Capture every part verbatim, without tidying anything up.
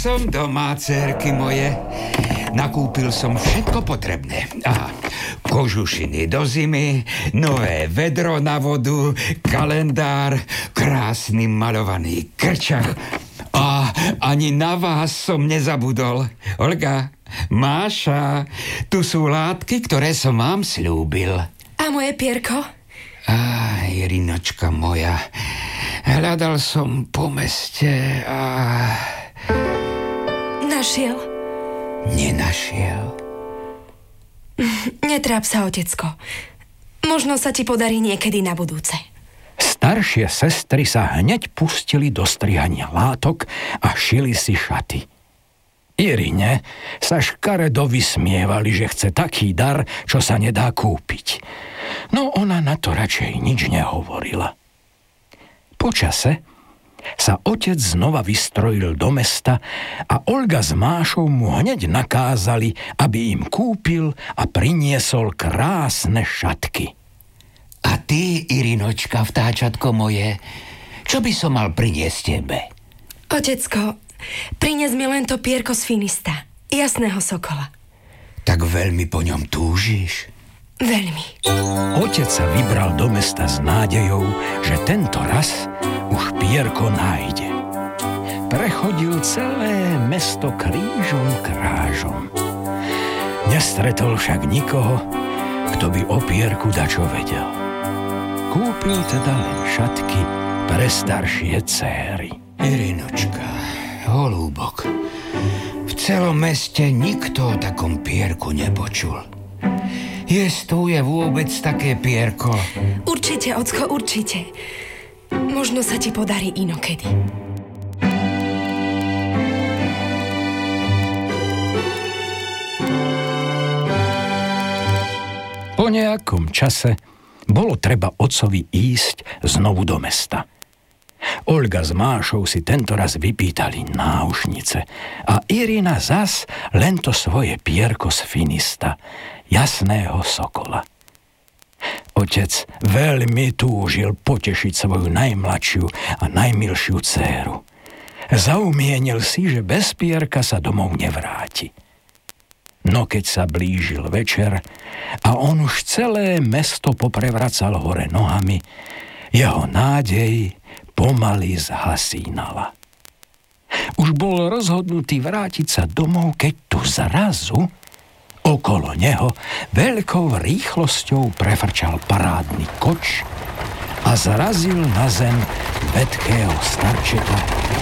som doma, dcérky moje. Nakúpil som všetko potrebné. A kožušiny do zimy, nové vedro na vodu, kalendár, krásny malovaný krčach. A ani na vás som nezabudol. Olga, Máša, tu sú látky, ktoré som vám slúbil. A moje pierko? Á, Irinočka moja, hľadal som po meste a... Našiel? Nenašiel. Netráp sa, otecko. Možno sa ti podarí niekedy na budúce. Staršie sestry sa hneď pustili do strihania látok a šili si šaty. Irine sa škaredo vysmievali, že chce taký dar, čo sa nedá kúpiť. No ona na to radšej nič nehovorila. Po čase sa otec znova vystrojil do mesta a Olga s Mášou mu hneď nakázali, aby im kúpil a priniesol krásne šatky. A ty, Irinočka, vtáčatko moje, čo by som mal priniesť tebe? Otecko, prinies mi len to pierko z Finista, jasného sokola. Tak veľmi po ňom túžiš? Veľmi. Otec sa vybral do mesta s nádejou, že tento raz už pierko nájde. Prechodil celé mesto krížom krážom. Nestretol však nikoho, kto by o pierku dačo vedel. Kúpil teda len šatky pre staršie céry. Irinočka, holúbok, v celom meste nikto o takom pierku nepočul. Jestuje vôbec také pierko? Určite, ocko, určite. Možno sa ti podarí inokedy. Po nejakom čase bolo treba otcovi ísť znovu do mesta. Olga s Mášou si tentoraz vypýtali náušnice a Irina zas len to svoje pierko z Finista, jasného sokola. Otec veľmi túžil potešiť svoju najmladšiu a najmilšiu dcéru. Zaumienil si, že bez pierka sa domov nevráti. No keď sa blížil večer a on už celé mesto poprevracal hore nohami, jeho nádej pomaly zhasínala. Už bol rozhodnutý vrátiť sa domov, keď tu zrazu okolo neho veľkou rýchlosťou prefrčal parádny koč a zrazil na zem vedkého starčeka,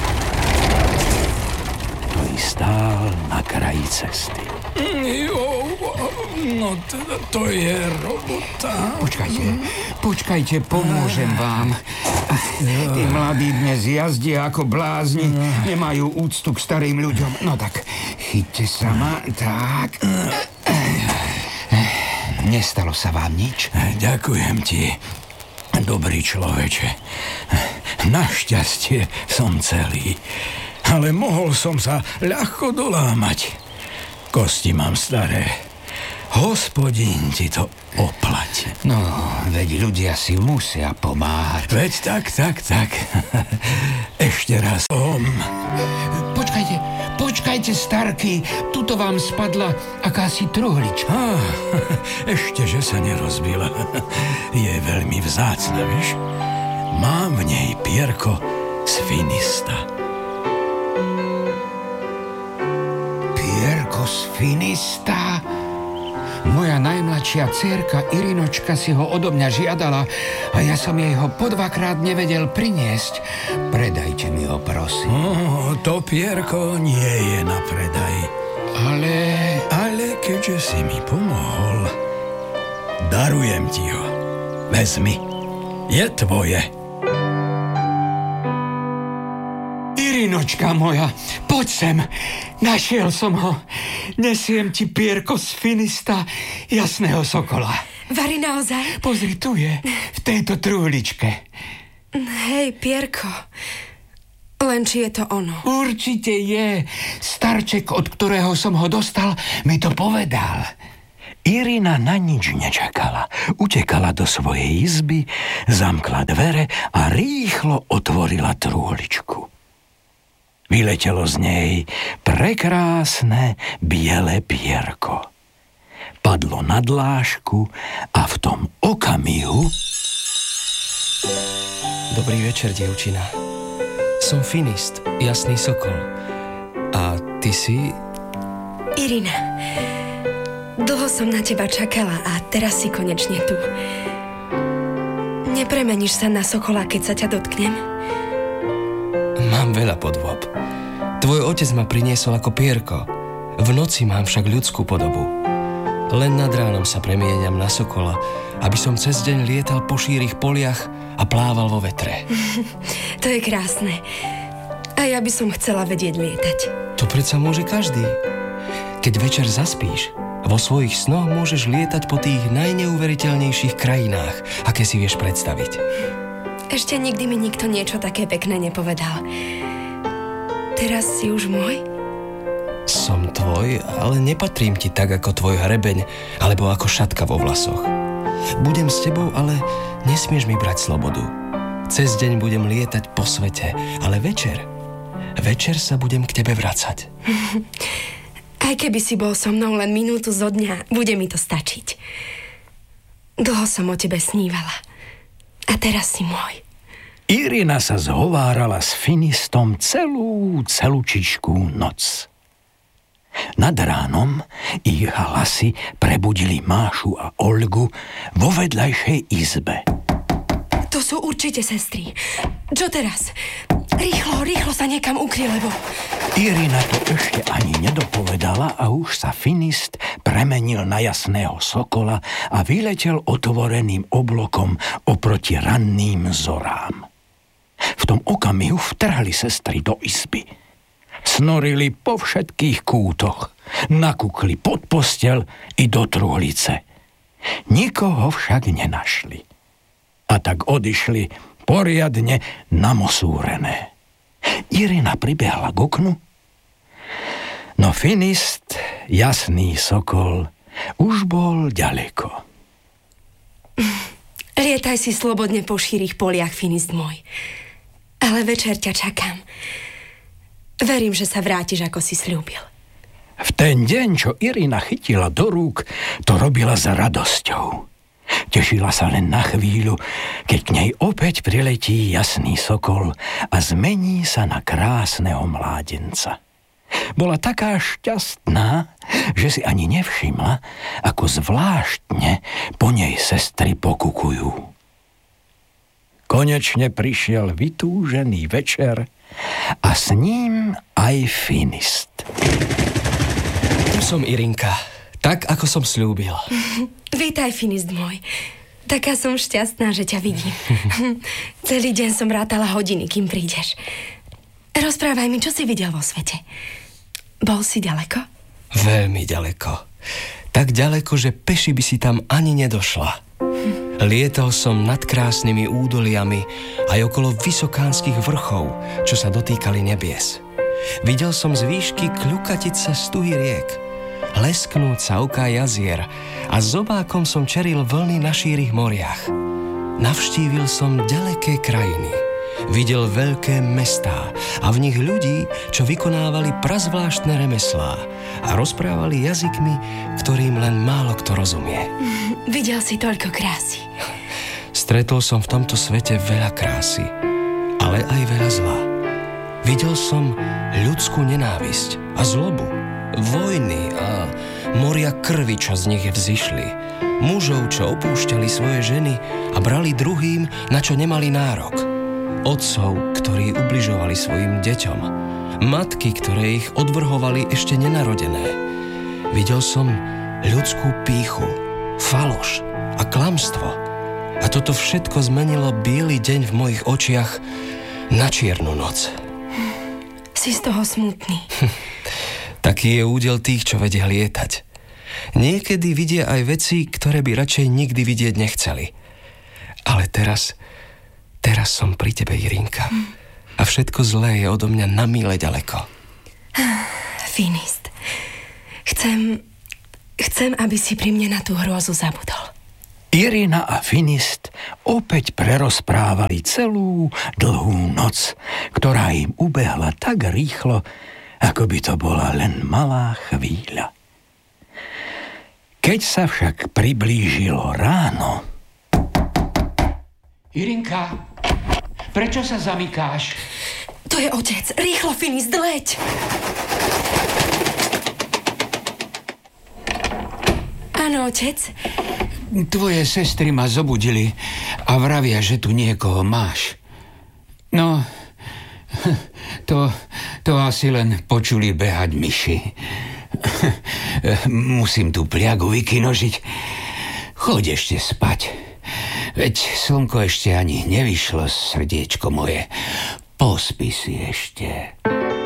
ktorý stál na kraji cesty. Jo, no teda to je robota. Počkajte, počkajte, pomôžem vám. Tí mladí dnes jazdia ako blázni, nemajú úctu k starým ľuďom. No tak, chyťte sa ma, tak. Nestalo sa vám nič? Ďakujem ti, dobrý človeče. Našťastie som celý, ale mohol som sa ľahko dolámať. Kosti mám staré. Hospodín ti to oplatí. No, veď ľudia si musia pomáhať. Veď tak, tak, tak. Ešte raz om. Počkajte, počkajte, starky. Tuto vám spadla akási truhlička. Ah, ešte, že sa nerozbila. Je veľmi vzácna, vieš? Mám v nej pierko z Finista. Pierko z Finista? Moja najmladšia dcérka Irinočka si ho odo mňa žiadala a ja som jej ho po dvakrát nevedel priniesť. Predajte mi ho, prosím. Oh, to pierko nie je na predaj. Ale... Ale keďže si mi pomohol, darujem ti ho. Vezmi. Je tvoje. Irinočka moja, poď sem. Našiel som ho. Nesiem ti pierko z Finista, jasného sokola. Vari naozaj? Pozri, tu je, v tejto truhličke. Hej, pierko. Len či je to ono? Určite je. Starček, od ktorého som ho dostal, mi to povedal. Irina na nič nečakala. Utekala do svojej izby, zamkla dvere a rýchlo otvorila trúhličku. Vyletelo z nej prekrásne biele pierko. Padlo na dlášku a v tom okamihu... Dobrý večer, dievčina. Som Finist, jasný sokol. A ty si... Irina, dlho som na teba čakala a teraz si konečne tu. Nepremeníš sa na sokola, keď sa ťa dotknem? Mám veľa podôb. Tvoj otec ma priniesol ako pierko. V noci mám však ľudskú podobu. Len nad ránom sa premieňam na sokola, aby som cez deň lietal po šírých poliach a plával vo vetre. To je krásne. A ja by som chcela vedieť lietať. To predsa môže každý. Keď večer zaspíš, vo svojich snoch môžeš lietať po tých najneuveriteľnejších krajinách, aké si vieš predstaviť. Ešte nikdy mi nikto niečo také pekné nepovedal. Teraz si už môj? Som tvoj, ale nepatrím ti tak ako tvoj hrebeň alebo ako šatka vo vlasoch. Budem s tebou, ale nesmieš mi brať slobodu. Cez deň budem lietať po svete, ale večer, večer sa budem k tebe vracať. Aj keby si bol so mnou len minútu zo dňa, bude mi to stačiť. Dlho som o tebe snívala. A teraz si môj. Irina sa zhovárala s Finistom celú, celúčičkú noc. Nad ránom ich hlasy prebudili Mášu a Olgu vo vedľajšej izbe. To sú určite sestry. Čo teraz? Rýchlo, rýchlo sa niekam ukry, lebo... Irina to ešte ani nedopovedala a už sa Finist premenil na jasného sokola a vyletel otvoreným oblokom oproti ranným zorám. V tom okamihu vtrhli sestry do izby. Snorili po všetkých kútoch, nakúkli pod posteľ i do truhlice. Nikoho však nenašli. A tak odišli poriadne namosúrené. Irina pribehla k oknu, no Finist, jasný sokol, už bol ďaleko. Lietaj si slobodne po šírých poliach, Finist môj. Ale večer ťa čakám. Verím, že sa vrátiš, ako si sľúbil. V ten deň, čo Irina chytila do rúk, to robila s radosťou. Tešila sa len na chvíľu, keď k nej opäť priletí jasný sokol a zmení sa na krásneho mládenca. Bola taká šťastná, že si ani nevšimla, ako zvláštne po nej sestry pokukujú. Konečne prišiel vytúžený večer a s ním aj Finist. Tu som, Irinka, tak ako som sľúbil. Vítaj, Finist môj. Taká som šťastná, že ťa vidím. Celý deň som rátala hodiny, kým prídeš. Rozprávaj mi, čo si videl vo svete. Bol si ďaleko? Veľmi ďaleko. Tak ďaleko, že peši by si tam ani nedošla. Lietal som nad krásnymi údoliami aj okolo vysokánskych vrchov, čo sa dotýkali nebies. Videl som z výšky kľukatiť sa stuhy riek, lesknúť sa oká jazier a zobákom som čeril vlny na šírých moriach. Navštívil som ďaleké krajiny, videl veľké mestá a v nich ľudí, čo vykonávali prazvláštne remeslá a rozprávali jazykmi, ktorým len málo kto rozumie. Videl si toľko krásy. Stretol som v tomto svete veľa krásy, ale aj veľa zla. Videl som ľudskú nenávisť a zlobu, vojny a moria krvi, čo z nich vzýšli. Mužov, čo opúšťali svoje ženy a brali druhým, na čo nemali nárok. Otcov, ktorí ubližovali svojim deťom. Matky, ktoré ich odvrhovali ešte nenarodené. Videl som ľudskú pýchu, faloš a klamstvo. A toto všetko zmenilo biely deň v mojich očiach na čiernu noc. Si z toho smutný. Taký je údel tých, čo vedia lietať. Niekedy vidia aj veci, ktoré by radšej nikdy vidieť nechceli. Ale teraz, teraz som pri tebe, Irinka. A všetko zlé je odo mňa na míle ďaleko. Finist, chcem, chcem, aby si pri mne na tú hrôzu zabudol. Irina a Finist opäť prerozprávali celú dlhú noc, ktorá im ubehla tak rýchlo, ako by to bola len malá chvíľa. Keď sa však priblížilo ráno... Irinka, prečo sa zamykáš? To je otec. Rýchlo, Finist, leď! Áno, otec. Tvoje sestry ma zobudili a vravia, že tu niekoho máš. No, to, to asi len počuli behať myši. Musím tú pliagu vykinožiť. Choď ešte spať. Veď slnko ešte ani nevyšlo, srdiečko moje. Pospí si ešte.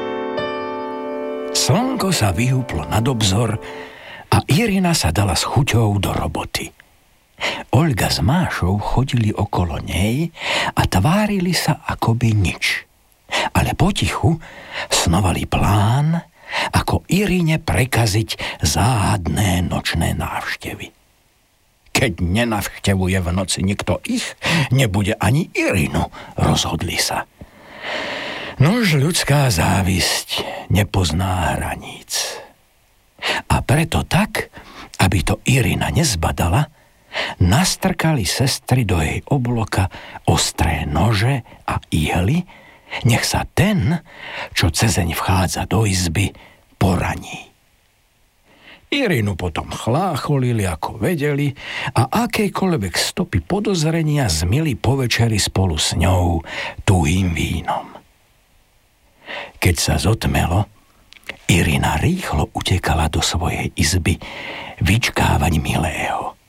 Slnko sa vyhúplo nad obzor a Irina sa dala s chuťou do roboty. Olga s Mášou chodili okolo nej a tvárili sa akoby nič. Ale potichu snovali plán, ako Irine prekaziť záhadné nočné návštevy. Keď nenavštevuje v noci nikto ich, nebude ani Irinu, rozhodli sa. Nož ľudská závisť nepozná hraníc. A preto tak, aby to Irina nezbadala, nastrkali sestry do jej obloka ostré nože a ihly, nech sa ten, čo cezeň vchádza do izby, poraní. Irinu potom chlácholili, ako vedeli, a akékoľvek stopy podozrenia zmili po večeri spolu s ňou tuhým vínom. Keď sa zotmelo, Irina rýchlo utekala do svojej izby vyčkávať milého.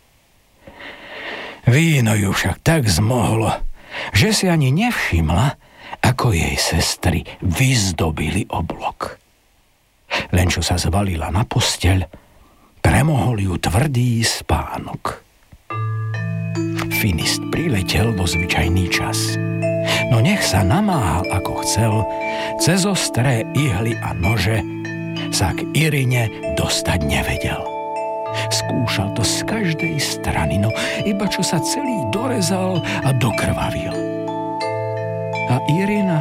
Víno ju však tak zmohlo, že si ani nevšimla, ako jej sestry vyzdobili oblok. Len čo sa zvalila na posteľ, premohol ju tvrdý spánok. Finist priletel vo zvyčajný čas. No nech sa namáhal ako chcel, cez ostré ihly a nože sa k Irine dostať nevedel. Skúšal to z každej strany, no iba čo sa celý dorezal a dokrvavil. A Irina,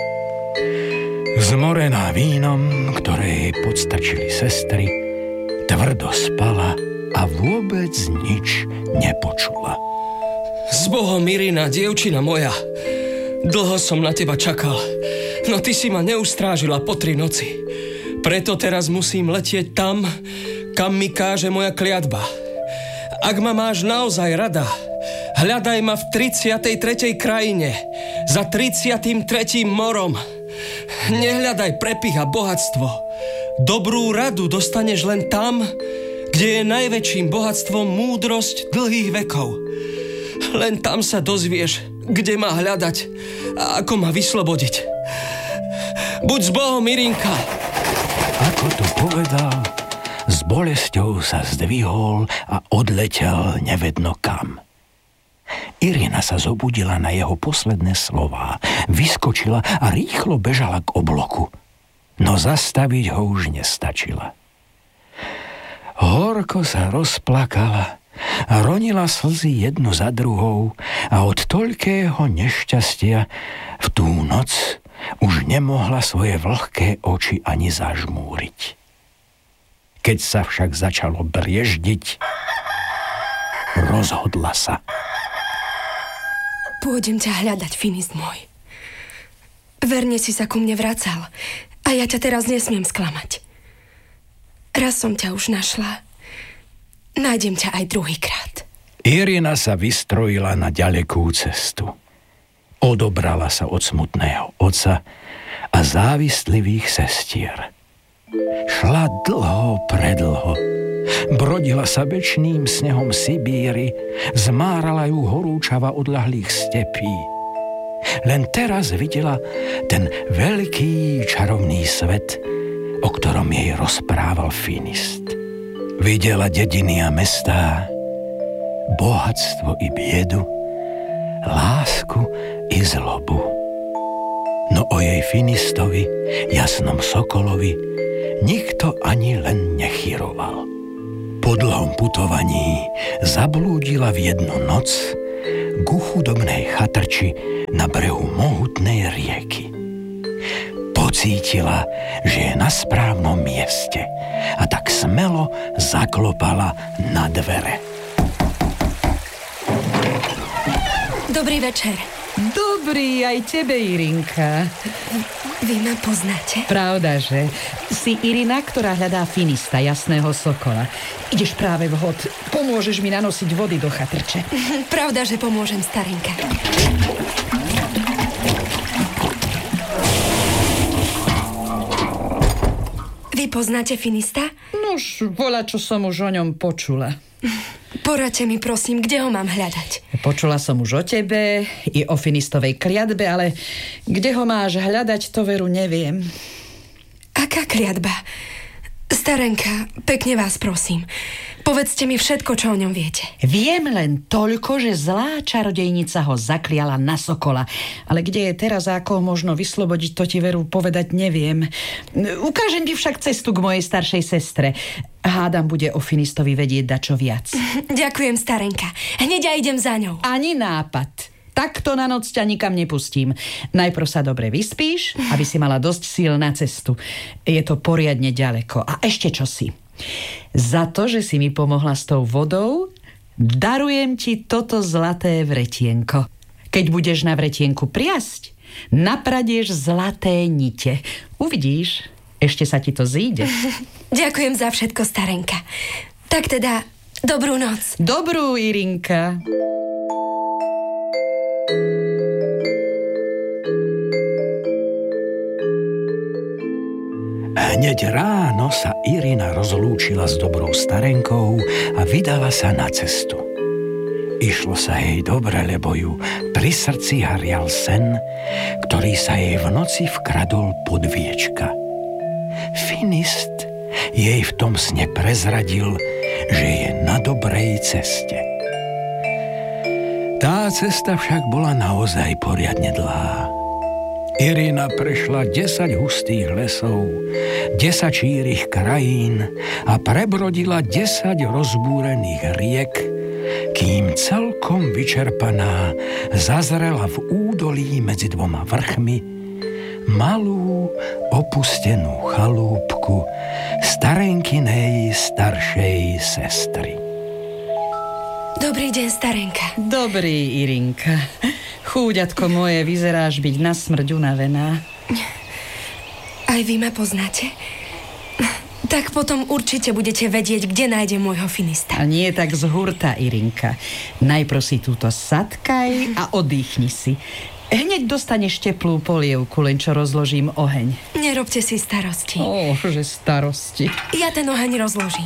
zmorená vínom, ktoré jej podstrčili sestry, tvrdo spala a vôbec nič nepočula. S Bohom, Irina, dievčina moja. Dlho som na teba čakal, no ty si ma neustrážila po tri noci. Preto teraz musím letieť tam, kam mi káže moja kliatba. Ak ma máš naozaj rada, hľadaj ma v tridsiatej tretej krajine, za tridsiatym tretím morom. Nehľadaj prepich a bohatstvo. Dobrú radu dostaneš len tam, kde je najväčším bohatstvom múdrosť dlhých vekov. Len tam sa dozvieš, kde ma hľadať a ako ma vyslobodiť. Buď s Bohom, Irinka! Ako to povedal, s bolesťou sa zdvihol a odletel nevedno kam. Irina sa zobudila na jeho posledné slová, vyskočila a rýchlo bežala k obloku. No zastaviť ho už nestačila. Horko sa rozplakala a ronila slzy jednu za druhou a od toľkého nešťastia v tú noc už nemohla svoje vlhké oči ani zažmúriť. Keď sa však začalo brieždiť, rozhodla sa. Pôjdem ťa hľadať, Finist môj. Verne si sa ku mne vracal a ja ťa teraz nesmiem sklamať. Raz som ťa už našla. Nájdem ťa aj druhýkrát. Irina sa vystrojila na ďalekú cestu. Odobrala sa od smutného otca a závistlivých sestier. Šla dlho, predlho. Brodila sa večným snehom Sibíry, zmárala ju horúčava odľahlých stepí. Len teraz videla ten veľký čarovný svet, o ktorom jej rozprával Finist. Videla dediny a mestá, bohatstvo i biedu, lásku i zlobu. No o jej Finistovi, jasnom sokolovi, nikto ani len nechyroval. Po dlhom putovaní zablúdila v jednu noc ku chudobnej chatrči na brehu mohutnej rieky. Pocítila, že je na správnom mieste a tak smelo zaklopala na dvere. Dobrý večer. Dobrý aj tebe, Irinka. Vy ma poznáte? Pravda, že? Si Irina, ktorá hľadá Finista, jasného sokola. Ideš práve vhod. Pomôžeš mi nanosiť vody do chatrče. Pravda, že pomôžem, starenka. Vy poznáte Finista? Nož, voľa, čo som už o ňom počula. Poradte mi, prosím, kde ho mám hľadať? Počula som už o tebe i o Finistovej kliatbe, ale kde ho máš hľadať, to veru neviem. Aká kliatba? Starenka, pekne vás prosím. Povedzte mi všetko, čo o ňom viete. Viem len toľko, že zlá čarodejnica ho zakliala na sokola. Ale kde je teraz a ako ho možno vyslobodiť, to ti veru povedať neviem. Ukážem ti však cestu k mojej staršej sestre. Hádam, bude o Finistovi vedieť dačo viac. Ďakujem, starenka. Hneď ja idem za ňou. Ani nápad. Takto na noc ťa nikam nepustím. Najprv sa dobre vyspíš, aby si mala dosť síl na cestu. Je to poriadne ďaleko. A ešte čosi. Za to, že si mi pomohla s tou vodou, darujem ti toto zlaté vretienko. Keď budeš na vretienku priasť, napradieš zlaté nite. Uvidíš, ešte sa ti to zíde. Ďakujem za všetko, starenka. Tak teda, dobrú noc. Dobrú, Irinka. Hneď ráno sa Irina rozlúčila s dobrou starenkou a vydala sa na cestu. Išlo sa jej dobre, lebo ju pri srdci harial sen, ktorý sa jej v noci vkradol pod viečka. Finist jej v tom sne prezradil, že je na dobrej ceste. Tá cesta však bola naozaj poriadne dlhá. Irina prešla desať hustých lesov, desať šírých krajín a prebrodila desať rozbúrených riek, kým celkom vyčerpaná zazrela v údolí medzi dvoma vrchmi malú opustenú chalúbku starenkynej staršej sestry. Dobrý deň, starenka. Dobrý, Irinka. Chúďatko moje, vyzeráš byť na smrť unavená. Aj vy ma poznáte? Tak potom určite budete vedieť, kde nájdem môjho Finista. A nie tak z hurta, Irinka. Najprv si túto sadkaj a oddychni si. Hneď dostaneš teplú polievku, len čo rozložím oheň. Nerobte si starosti. Ó, že starosti. Ja ten oheň rozložím.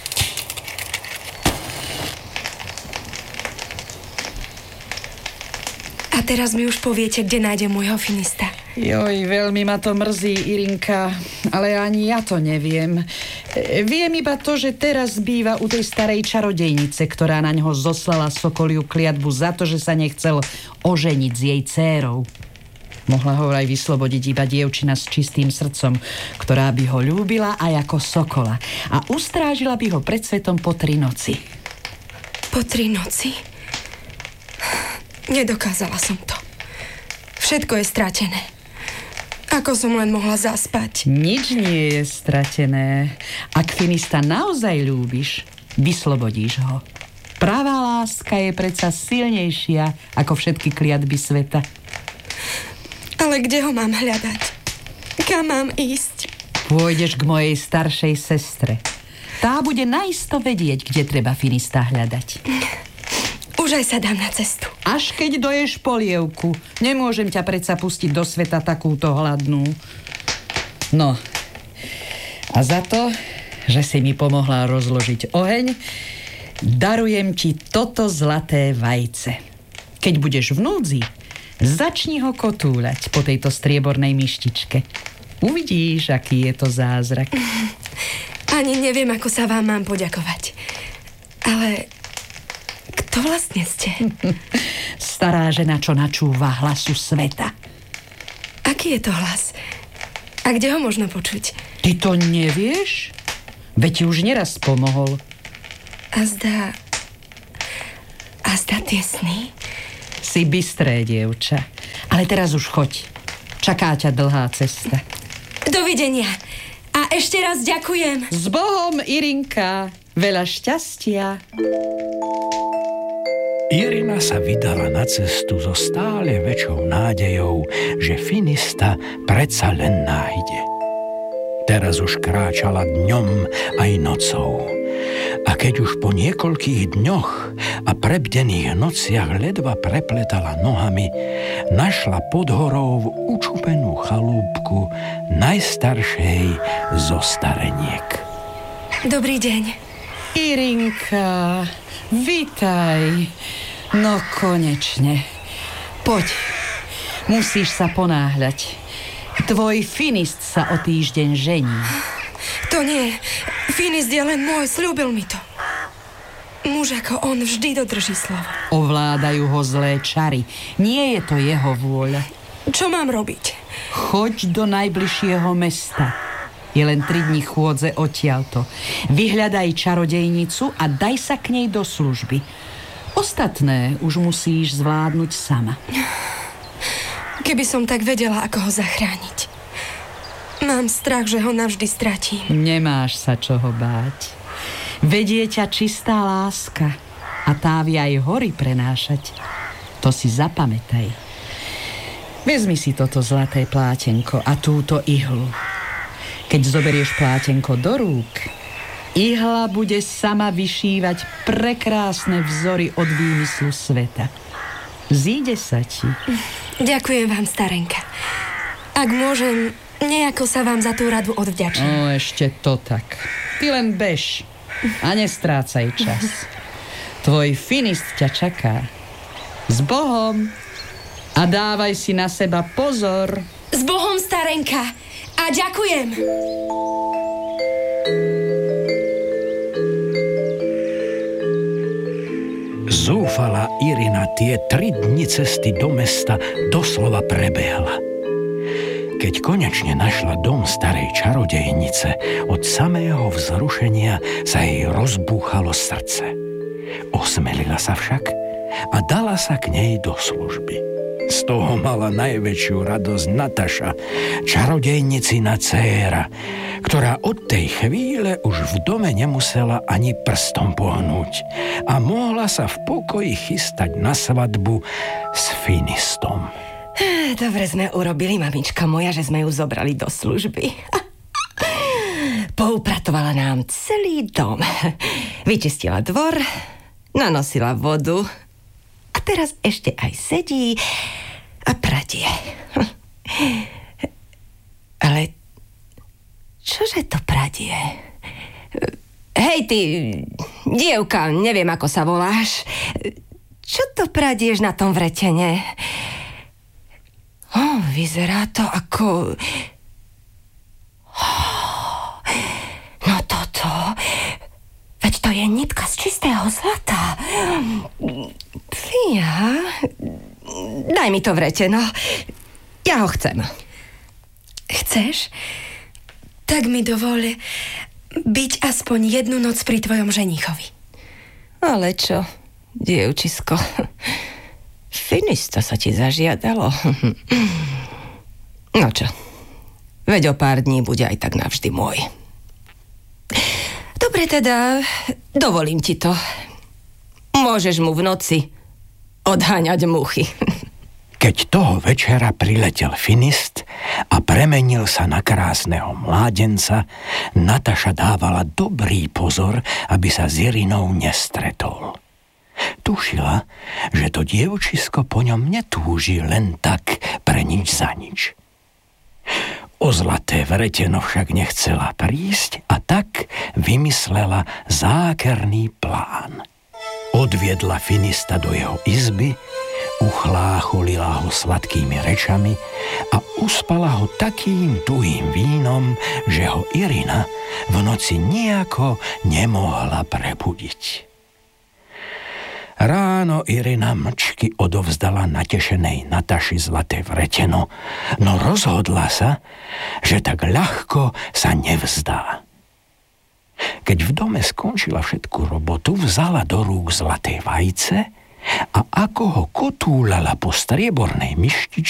A teraz mi už poviete, kde nájdem môjho Finista. Joj, veľmi ma to mrzí, Irinka, ale ani ja to neviem. Viem iba to, že teraz býva u tej starej čarodejnice, ktorá na ňoho zoslala sokoliu kliatbu za to, že sa nechcel oženiť s jej dcérou. Mohla ho aj vyslobodiť iba dievčina s čistým srdcom, ktorá by ho ľúbila aj ako sokola a ustrážila by ho pred svetom po tri noci. Po tri noci? Nedokázala som to. Všetko je stratené. Ako som len mohla zaspať? Nič nie je stratené. Ak Finista naozaj ľúbiš, vyslobodíš ho. Pravá láska je predsa silnejšia ako všetky kliatby sveta. Ale kde ho mám hľadať? Kam mám ísť? Pôjdeš k mojej staršej sestre. Tá bude naisto vedieť, kde treba Finista hľadať. Už aj sa dám na cestu. Až keď doješ polievku. Nemôžem ťa predsa pustiť do sveta takúto hladnú. No. A za to, že si mi pomohla rozložiť oheň, darujem ti toto zlaté vajce. Keď budeš v núdzi, začni ho kotúľať po tejto striebornej myštičke. Uvidíš, aký je to zázrak. Ani neviem, ako sa vám mám poďakovať. Ale kto vlastne ste? Stará žena, čo načúva hlasu sveta. Aký je to hlas? A kde ho možno počuť? Ty to nevieš? Veď ti už neraz pomohol. A zdá... A zdá tie sny? Si bystré, dievča. Ale teraz už choď. Čaká ťa dlhá cesta. Dovidenia. A ešte raz ďakujem. S Bohom, Irinka. Veľa šťastia. Irina sa vydala na cestu so stále väčšou nádejou, že Finista predsa len nájde. Teraz už kráčala dňom aj nocou. A keď už po niekoľkých dňoch a prebdených nociach ledva prepletala nohami, našla pod horou učupenú chalúbku najstaršej zo stareniek. Dobrý deň. Irinka, vitaj. No konečne. Poď, musíš sa ponáhľať. Tvoj Finist sa o týždeň žení. To nie. Finist je len môj, sľúbil mi to. Muž ako on vždy dodrží slovo. Ovládajú ho zlé čary. Nie je to jeho vôľa. Čo mám robiť? Choď do najbližšieho mesta. Je len tri dni chôdze odtiaľto. Vyhľadaj čarodejnicu a daj sa k nej do služby. Ostatné už musíš zvládnuť sama. Keby som tak vedela, ako ho zachrániť. Mám strach, že ho navždy stratím. Nemáš sa čoho báť. Vedie ťa čistá láska a tá vie aj hory prenášať. To si zapamätaj. Vezmi si toto zlaté plátenko a túto ihlu. Keď zoberieš plátenko do rúk, ihla bude sama vyšívať prekrásne vzory od výmyslu sveta. Zíde sa ti. Ďakujem vám, starenka. Ak môžem, nejako sa vám za tú radu odvďačím. No, ešte to tak. Ty len bež a nestrácaj čas. Tvoj Finist ťa čaká. S Bohom. A dávaj si na seba pozor. S Bohom, starenka. A ďakujem. Zúfala Irina tie tri dni cesty do mesta doslova prebehla. Keď konečne našla dom starej čarodejnice, od samého vzrušenia sa jej rozbúchalo srdce. Osmelila sa však a dala sa k nej do služby. Z toho mala najväčšiu radosť Nataša, čarodejnicina dcéra, ktorá od tej chvíle už v dome nemusela ani prstom pohnúť a mohla sa v pokoji chystať na svadbu s Finistom. Dobre sme urobili, mamička moja, že sme ju zobrali do služby. Poupratovala nám celý dom. Vyčistila dvor, nanosila vodu a teraz ešte aj sedí a pradie. Ale čože to pradie? Hej ty, dievka, neviem ako sa voláš. Čo to pradieš na tom vretene? Oh, vyzerá to ako... Oh, no toto... Veď to je nitka z čistého zlata. Fíja... Daj mi to vreteno. Ja ho chcem. Chceš? Tak mi dovol byť aspoň jednu noc pri tvojom ženichovi. Ale čo, dievčisko... Finista sa ti zažiadalo. No čo, veď o pár dní bude aj tak navždy môj. Dobre teda, dovolím ti to. Môžeš mu v noci odháňať muchy. Keď toho večera priletel Finist a premenil sa na krásneho mládenca, Nataša dávala dobrý pozor, aby sa s Irinou nestretol. Tušila, že to dievčisko po ňom netúži len tak pre nič za nič. O zlaté vreteno však nechcela prísť a tak vymyslela zákerný plán. Odviedla Finista do jeho izby, uchlácholila ho sladkými rečami a uspala ho takým tuhým vínom, že ho Irina v noci nejako nemohla prebudiť. Ráno Irina mlčky odovzdala natešenej Nataši zlaté vreteno, no rozhodla sa, že tak ľahko sa nevzdá. Keď v dome skončila všetku robotu, vzala do rúk zlaté vajce a ako ho kotúľala po striebornej myštičke,